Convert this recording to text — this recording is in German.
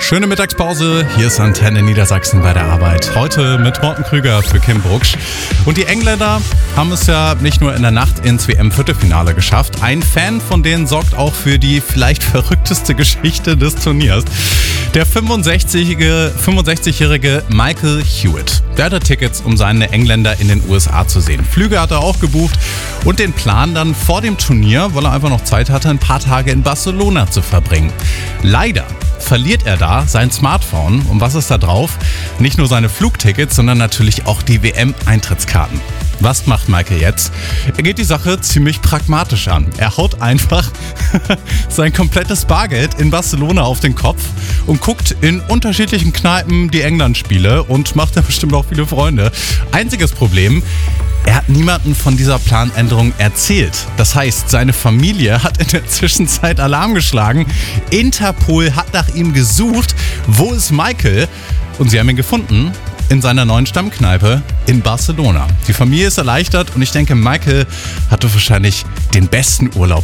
Schöne Mittagspause, hier ist Antenne Niedersachsen bei der Arbeit. Heute mit Morten Krüger für Kim Brucksch. Und die Engländer haben es ja nicht nur in der Nacht ins WM-Viertelfinale geschafft. Ein Fan von denen sorgt auch für die vielleicht verrückteste Geschichte des Turniers. Der 65-jährige Michael Hewitt. Der hatte Tickets, um seine Engländer in den USA zu sehen. Flüge hat er auch gebucht und den Plan dann vor dem Turnier, weil er einfach noch Zeit hatte, ein paar Tage in Barcelona zu verbringen. Leider verliert er da sein Smartphone. Und was ist da drauf? Nicht nur seine Flugtickets, sondern natürlich auch die WM-Eintrittskarten. Was macht Michael jetzt? Er geht die Sache ziemlich pragmatisch an. Er haut einfach sein komplettes Bargeld in Barcelona auf den Kopf und guckt in unterschiedlichen Kneipen die England-Spiele und macht da bestimmt auch viele Freunde. Einziges Problem: er hat niemanden von dieser Planänderung erzählt. Das heißt, seine Familie hat in der Zwischenzeit Alarm geschlagen. Interpol hat nach ihm gesucht. Wo ist Michael? Und sie haben ihn gefunden in seiner neuen Stammkneipe in Barcelona. Die Familie ist erleichtert und ich denke, Michael hatte wahrscheinlich den besten Urlaub